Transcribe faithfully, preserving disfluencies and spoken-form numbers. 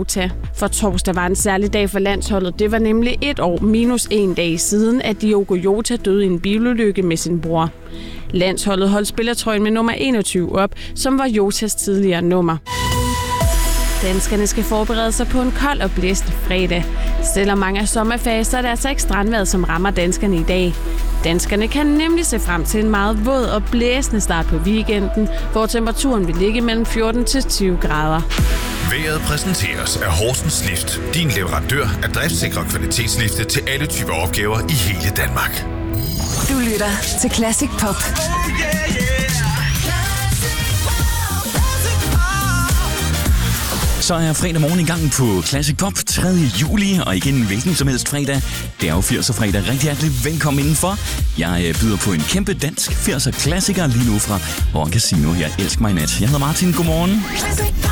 Jota. For torsdag var en særlig dag for landsholdet. Det var nemlig et år minus en dag siden, at Diogo Jota døde i en bilulykke med sin bror. Landsholdet holdt spillertrøjen med nummer enogtyve op, som var Jotas tidligere nummer. Danskerne skal forberede sig på en kold og blæsende fredag. Selvom mange er sommerferie, så er det altså ikke strandvejret, som rammer danskerne i dag. Danskerne kan nemlig se frem til en meget våd og blæsende start på weekenden, hvor temperaturen vil ligge mellem fjorten til tyve grader. Vejret præsenteres af Horsens Lift, din leverandør af driftsikre kvalitetslifte til alle typer opgaver i hele Danmark. Du lytter til Classic Pop. Så er fredag morgen i gang på Classic Pop tredje juli, og igen hvilken som helst fredag. Det er jo firser fredag. Rigtig hjertelig velkommen indenfor. Jeg byder på en kæmpe dansk firser klassiker lige nu fra Rock Casino. Jeg elsker mig nat. Jeg hedder Martin. Godmorgen.